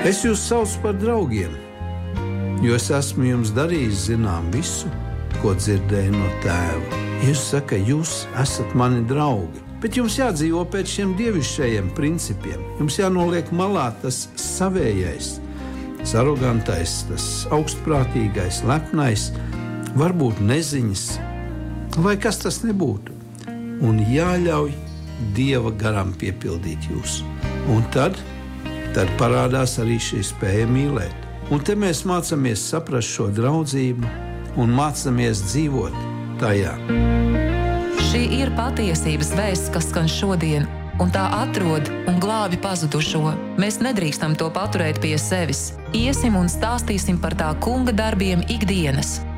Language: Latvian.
Es jūs saucu par draugiem, jo es esmu jums darījis zinām visu, ko dzirdēju no tēva. Jūs saka, jūs esat mani draugi, bet jums jādzīvo pēc šiem dievišķajiem principiem. Jums jānoliek malā tas savējais, tas arogantais, tas augstprātīgais, lepnais, varbūt neziņas, vai kas tas nebūtu. Un jāļauj Dieva garam piepildīt jūs. Un tad parādās arī šī spēja mīlēt. Un te mēs mācāmies saprast šo draudzību un mācāmies dzīvot tajā. Šī ir patiesības vēsts, kas skan šodien, un tā atrod un glābi pazudušo. Mēs nedrīkstam to paturēt pie sevis. Iesim un stāstīsim par tā kunga darbiem ikdienas.